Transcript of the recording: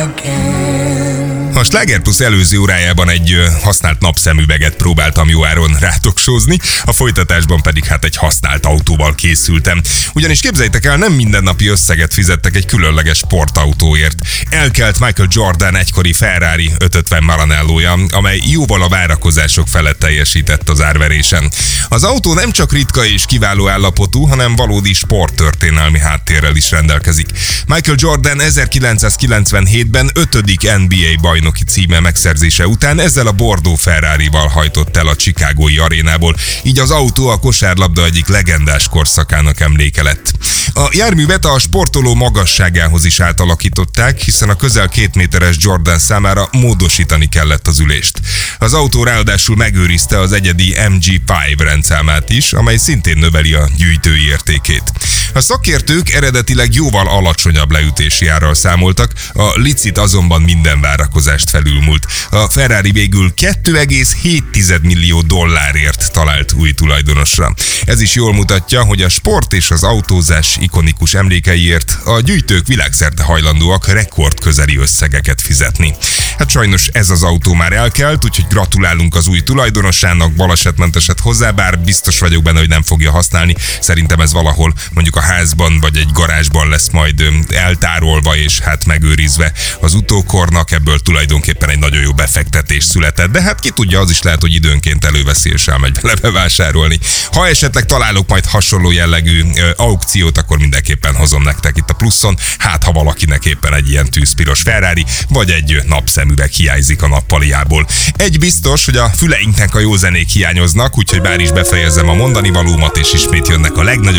A Sláger Plus előző órájában egy használt napszemüveget próbáltam jó áron rátoksózni, a folytatásban pedig egy használt autóval készültem. Ugyanis képzeljétek el, nem mindennapi összeget fizettek egy különleges sportautóért. Elkelt Michael Jordan egykori Ferrari 550 Maranelloja, amely jóval a várakozások felett teljesített az árverésen. Az autó nem csak ritka és kiváló állapotú, hanem valódi sporttörténelmi háttérrel is rendelkezik. Michael Jordan 1997-ben 5. NBA bajnoki címe megszerzése után ezzel a Bordeaux Ferrarival hajtott el a chicagói arénából, így az autó a kosárlabda egyik legendás korszakának emléke lett. A járművet a sportoló magasságához is átalakították, hiszen a közel 2 méteres Jordan számára módosítani kellett az ülést. Az autó ráadásul megőrizte az egyedi MG5 rendszámát is, amely szintén növeli a gyűjtői értékét. A szakértők eredetileg jóval alacsonyabb leütési árral számoltak, a licit azonban minden várakozást felülmúlt. A Ferrari végül $2,7 millió talált új tulajdonosra. Ez is jól mutatja, hogy a sport és az autózás ikonikus emlékeiért a gyűjtők világszerte hajlandóak rekordközeli összegeket fizetni. Sajnos ez az autó már elkelt, úgyhogy gratulálunk az új tulajdonosának, balesetmenteset hozzá, bár biztos vagyok benne, hogy nem fogja használni. Szerintem ez valahol mondjuk a házban vagy egy garázsban lesz majd eltárolva és megőrizve az utókornak, ebből tulajdonképpen egy nagyon jó befektetés született, de ki tudja, az is lehet, hogy időnként előveszi és elmegy vele bevásárolni. Ha esetleg találok majd hasonló jellegű aukciót, akkor mindenképpen hozom nektek itt a pluszon, ha valakinek éppen egy ilyen tűzpiros Ferrari, vagy egy napszemüveg hiányzik a nappaliából. Egy biztos, hogy a füleinknek a jó zenék hiányoznak, úgyhogy bár is befejezem a mondani valómat, és ismét jönnek a legnagyobb